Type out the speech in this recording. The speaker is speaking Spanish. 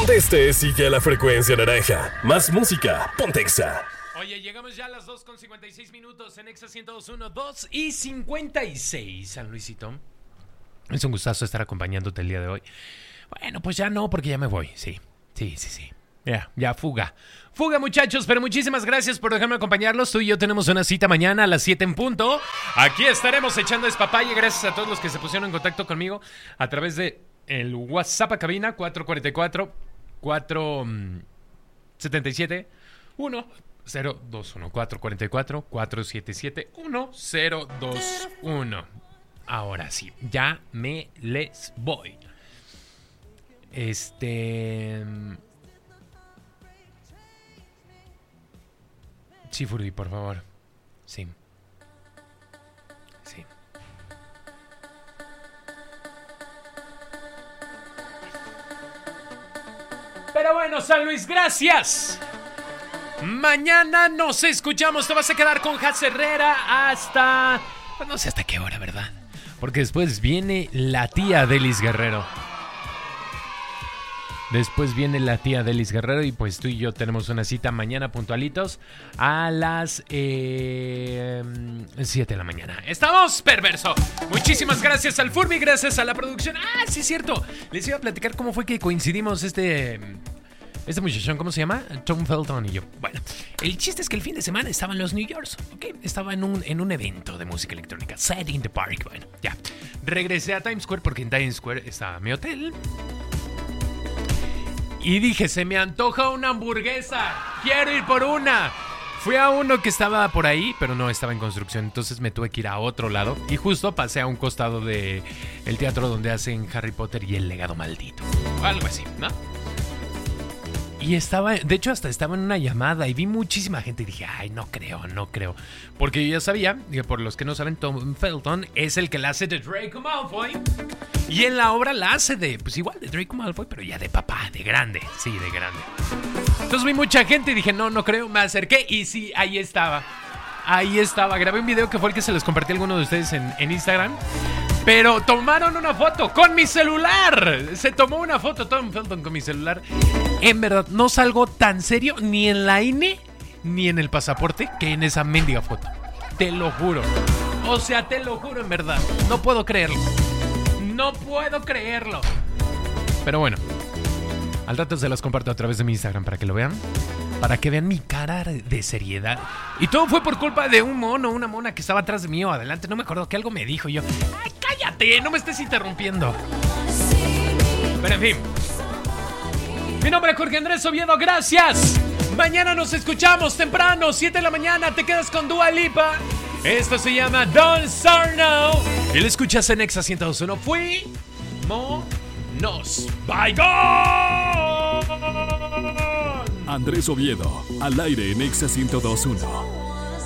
Del este sigue a la frecuencia naranja. Más música, ponte Exa. Oye, llegamos ya a las 2:56 en Exa 102.1, 2:56, San Luisito. Es un gustazo estar acompañándote el día de hoy. Bueno, pues ya no, porque ya me voy, sí. Ya, fuga, muchachos, pero muchísimas gracias por dejarme acompañarlos. Tú y yo tenemos una cita mañana a las 7 en punto. Aquí estaremos echando despapalle. Gracias a todos los que se pusieron en contacto conmigo a través de el WhatsApp a cabina 444-477-1021 444-477-1021. Ahora sí, ya me les voy. Sí, Furby, por favor. Sí. Pero bueno, San Luis, gracias. Mañana nos escuchamos. Te vas a quedar con Jaz Herrera hasta... Pues no sé hasta qué hora, ¿verdad? Porque después viene la tía Delis Guerrero. Y pues tú y yo tenemos una cita mañana puntualitos a las 7 de la mañana. ¡Estamos, perverso! Muchísimas gracias al Furby, gracias a la producción. ¡Ah, sí es cierto! Les iba a platicar cómo fue que coincidimos este muchachón, ¿cómo se llama? Tom Felton y yo. Bueno, el chiste es que el fin de semana estaba en los New York, ¿ok? Estaba en un evento de música electrónica, Set in the Park. Bueno, ya. Regresé a Times Square porque en Times Square estaba mi hotel. Y dije, se me antoja una hamburguesa. Quiero ir por una. Fui a uno que estaba por ahí, pero no estaba en construcción. Entonces me tuve que ir a otro lado. Y justo pasé a un costado de el teatro donde hacen Harry Potter y el legado maldito. O algo así, ¿no? Y estaba, de hecho hasta estaba en una llamada y vi muchísima gente y dije, ay, no creo. Porque yo ya sabía, que por los que no saben, Tom Felton es el que la hace de Draco Malfoy. Y en la obra la hace de, pues igual de Draco Malfoy, pero ya de papá, de grande. Sí, de grande. Entonces vi mucha gente y dije, no creo, me acerqué y sí, ahí estaba. Grabé un video que fue el que se les compartí a alguno de ustedes en Instagram. Pero tomaron una foto con mi celular. Se tomó una foto Tom Felton con mi celular. En verdad, no salgo tan serio ni en la INE ni en el pasaporte que en esa mendiga foto. Te lo juro. O sea, te lo juro en verdad. No puedo creerlo. Pero bueno, al rato se los comparto a través de mi Instagram para que lo vean. Para que vean mi cara de seriedad. Y todo fue por culpa de un mono, una mona que estaba atrás de mí o adelante. No me acuerdo que algo me dijo. Y yo, ¡ay, cállate! No me estés interrumpiendo. Pero en fin. Mi nombre es Jorge Andrés Oviedo. Gracias. Mañana nos escuchamos temprano, 7 de la mañana. Te quedas con Dua Lipa. Esto se llama Don't Start Now. Y lo escuchas en Exa 102.1. Fuimos. Bye, go. Andrés Oviedo, al aire en Exa 102.1.